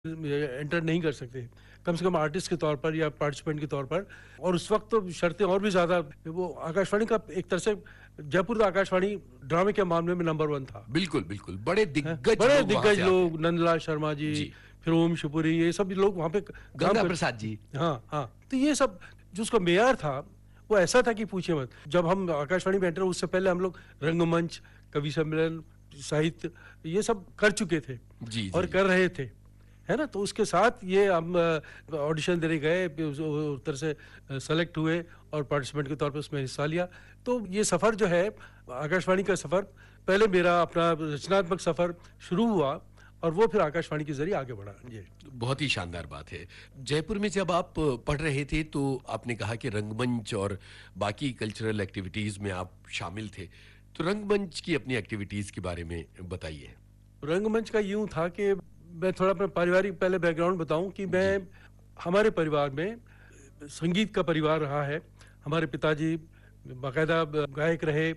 Enter नहीं कर सकते, कम से कम आर्टिस्ट के तौर पर या पार्टिसिपेंट के तौर पर। और उस वक्त तो शर्तें और भी ज़्यादा, वो आकाशवाणी का एक तरह से, जयपुर तो आकाशवाणी ड्रामे के मामले में नंबर 1 था। बिल्कुल, बिल्कुल। बड़े हैं? दिग्गज बड़े लोग वहाँ दिग्गज से आते हैं। लोग, नंदलाल शर्मा जी, जी। फिर ओम शिपुरी, ये सब लोग वहाँ पे काम गंगा कर। प्रसाद जी। हाँ, हाँ। तो ये सब, जो उसका मेयार था, वो ऐसा था कि पूछिए मत। जब हम आकाशवाणी में एंटर, उससे पहले हम लोग रंगमंच, कवि सम्मेलन, साहित्य, ये सब कर चुके थे जी, और जी। कर रहे थे, है ना? तो उसके साथ ये हम ऑडिशन देने गए, फिर उस तरह से सेलेक्ट हुए और पार्टिसिपेंट के तौर पे उसमें हिस्सा लिया। तो ये सफ़र जो है, आकाशवाणी का सफ़र, पहले मेरा अपना रचनात्मक सफ़र शुरू हुआ और वो फिर आकाशवाणी के ज़रिए आगे बढ़ा। जी। बहुत ही शानदार बात है। जयपुर में जब आप पढ़ रहे थे तो आपने कहा कि रंगमंच और बाकी कल्चरल एक्टिविटीज़ में आप शामिल थे। तो रंगमंच की अपनी एक्टिविटीज़ के बारे में बताइए। रंगमंच का यूँ था कि मैं थोड़ा अपना पारिवारिक पहले बैकग्राउंड बताऊं कि जी। मैं, हमारे परिवार में संगीत का परिवार रहा है। हमारे पिताजी बाकायदा गायक रहे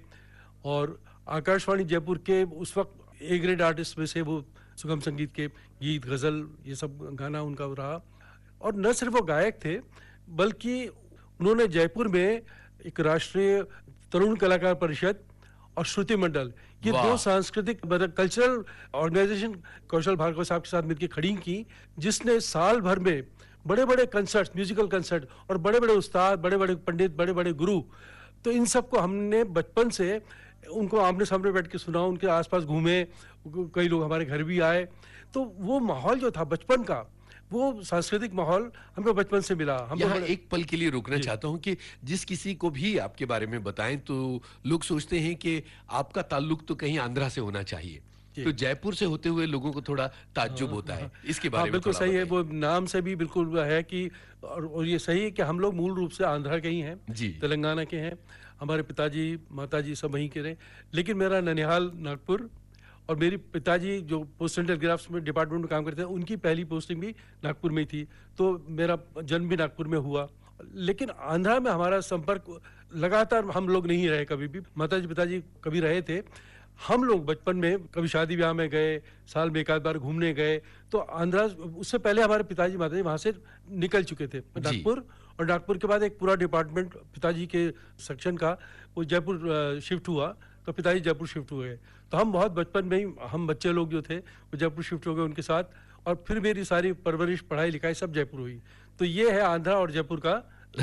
और आकाशवाणी जयपुर के उस वक्त ए ग्रेड आर्टिस्ट में से वो सुगम संगीत के गीत, गज़ल, ये सब गाना उनका रहा। और न सिर्फ वो गायक थे, बल्कि उन्होंने जयपुर में एक राष्ट्रीय तरुण कलाकार परिषद और श्रुति मंडल, ये दो वाह! सांस्कृतिक मतलब कल्चरल ऑर्गेनाइजेशन कौशल भार्गव साहब के साथ मिलकर खड़ी की, जिसने साल भर में बड़े बड़े कंसर्ट, म्यूजिकल कंसर्ट, और बड़े बड़े उस्ताद, बड़े बड़े पंडित, बड़े बड़े गुरु, तो इन सबको हमने बचपन से उनको आमने सामने बैठ के सुना, उनके आसपास घूमे, कई लोग हमारे घर भी आए। तो वो माहौल जो था बचपन का, वो सांस्कृतिक माहौल हमें बचपन से मिला। हम तो यहाँ बड़े। एक पल के लिए रुकना जी। चाहता हूँ कि जिस किसी को भी आपके बारे में बताएं तो लोग सोचते हैं कि आपका ताल्लुक तो कहीं आंध्रा से होना चाहिए। जी। तो जयपुर से होते हुए लोगों को थोड़ा ताज्जुब हाँ, होता है। हाँ। इसके हाँ, बारे में बिल्कुल थोड़ा सही है, बताइए। वो नाम से भी बिल्कुल वो है कि, और ये सही है कि हम लोग मूल रूप से आंध्रा के ही हैं, जी। तेलंगाना के हैं। हमारे पिताजी, माताजी सब वहीं के रहे। लेकिन मेरा ननिहाल नागपुर, और मेरी पिताजी जो पोस्ट एंड टेलीग्राफ्स में डिपार्टमेंट में काम करते हैं, उनकी पहली पोस्टिंग भी नागपुर में ही थी। तो मेरा जन्म भी नागपुर में हुआ। लेकिन आंध्रा में हमारा संपर्क लगातार हम लोग नहीं रहे कभी भी। माताजी पिताजी कभी रहे थे। हम लोग बचपन में कभी शादी ब्याह में गए, साल में एक आध बार घूमने गए। तो आंध्रा, उससे पहले हमारे पिताजी माताजी वहाँ से निकल चुके थे जी। नागपुर। और नागपुर के बाद एक पूरा डिपार्टमेंट पिताजी के सेक्शन का वो जयपुर शिफ्ट हुआ। तो पिताजी जयपुर शिफ्ट हुए। तो हम बहुत बचपन में ही, हम बच्चे लोग जो थे वो जयपुर शिफ्ट हो गए उनके साथ। और फिर मेरी सारी परवरिश, पढ़ाई लिखाई सब जयपुर हुई। तो ये है आंध्रा और जयपुर का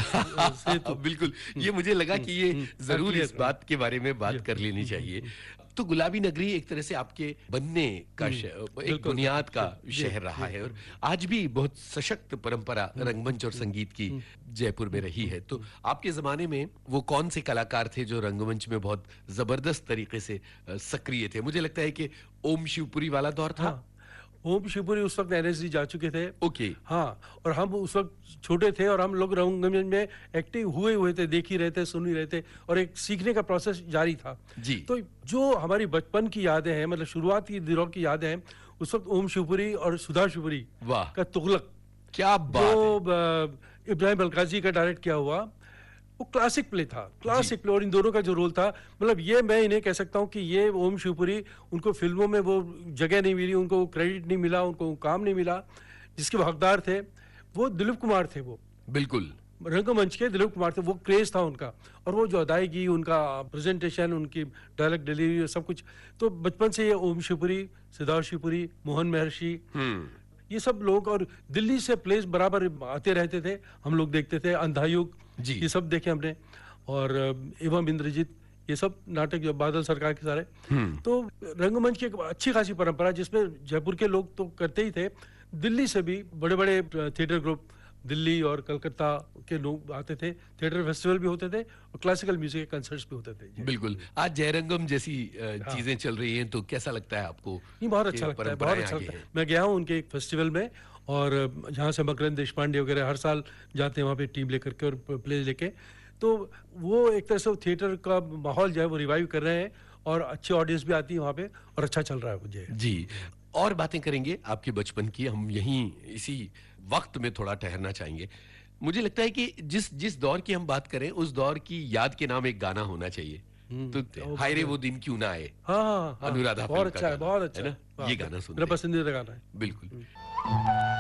सेतु। बिल्कुल, ये मुझे लगा कि ये जरूर क्लियर इस है। बात के बारे में जी। बात कर लेनी चाहिए। तो गुलाबी नगरी एक तरह से आपके बनने का एक बिल्कुल, बुनियाद का जी, शहर रहा जी, है और आज भी बहुत सशक्त परंपरा रंगमंच और संगीत की जयपुर में रही है। तो आपके जमाने में वो कौन से कलाकार थे जो रंगमंच में बहुत जबरदस्त तरीके से सक्रिय थे? मुझे लगता है कि ओम शिवपुरी वाला दौर था। हाँ, ओम शिवपुरी उस वक्त एनएसडी जा चुके थे। ओके। हाँ, और हम उस वक्त छोटे थे और हम लोग रंगमंच में एक्टिव हुए हुए थे, देख ही रहे थे, सुन ही रहे थे, और एक सीखने का प्रोसेस जारी था। जी। तो जो हमारी बचपन की यादें हैं, मतलब शुरुआत की दिनों की यादें हैं, उस वक्त ओम शिवपुरी और सुधा शिवपुरी वाह, का तुगलक, क्या बात जो है। इब्राहिम अलकाजी का डायरेक्ट किया हुआ, वो क्लासिक प्ले था, जी। Classic play. और इन दोनों का जो रोल था, मतलब ये मैं इन्हें कह सकता हूँ कि ये ओम शिवपुरी, उनको फिल्मों में वो जगह नहीं मिली, उनको क्रेडिट नहीं मिला, उनको काम नहीं मिला जिसके वो हकदार थे। वो दिलीप कुमार थे, वो बिल्कुल। रंगमंच के दिलीप कुमार थे। वो क्रेज था उनका, और वो जो अदायगी, उनका प्रेजेंटेशन, उनकी डायलॉग डिलीवरी, सब कुछ। तो बचपन से ये ओम शिवपुरी, सिद्धार्थ शिवपुरी, मोहन महर्षि, ये सब लोग, और दिल्ली से प्लेस बराबर आते रहते थे, हम लोग देखते थे। अंधायुग, जी। ये सब देखे हमने। और एवं इंद्रजीत, ये सब नाटक जो बादल सरकार के सारे। तो रंगमंच की एक अच्छी खासी परंपरा, जिसमें जयपुर के लोग तो करते ही थे, दिल्ली से भी बड़े बड़े थिएटर ग्रुप, दिल्ली और कलकत्ता के लोग आते थे। थिएटर फेस्टिवल भी होते थे और क्लासिकल म्यूजिक के कंसर्ट्स भी होते थे। जी। बिल्कुल। आज जयरंगम जैसी चीजें चल रही हैं, तो कैसा लगता है आपको नहीं, बहुत कि अच्छा लगता है, बहुत परंपराएं अच्छा आगे लगता है। हैं? मैं गया हूँ उनके एक फेस्टिवल में, और जहाँ से मकरंद देशपांडे वगैरह हर साल जाते हैं वहाँ पे टीम लेकर के और प्ले लेके। तो वो एक तरह से वो थिएटर का माहौल जो है वो रिवाइव कर रहे हैं, और अच्छी ऑडियंस भी आती है वहाँ पे, और अच्छा चल रहा है मुझे। जी। और बातें करेंगे आपके बचपन की, हम यहीं इसी वक्त में थोड़ा ठहरना चाहेंगे। मुझे लगता है कि जिस जिस दौर की हम बात करें, उस दौर की याद के नाम एक गाना होना चाहिए। तो हाय रे वो दिन क्यों ना आए, हाँ हाँ हाँ, अनुराधा बहुत फिल्म का अच्छा है, गाना, बहुत अच्छा है है, ना, वाह, ये गाना सुनते मेरा हैं। पसंदीदा गाना है। बिल्कुल।